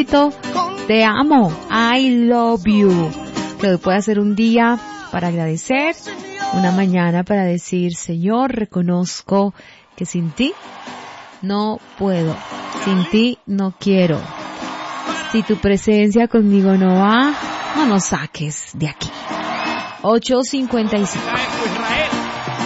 éxito. Te amo. I love you. Que hoy pueda ser un día para agradecer, una mañana para decir, Señor, reconozco que sin ti no puedo, sin ti no quiero. Si tu presencia conmigo no va, no nos saques de aquí. 8:55.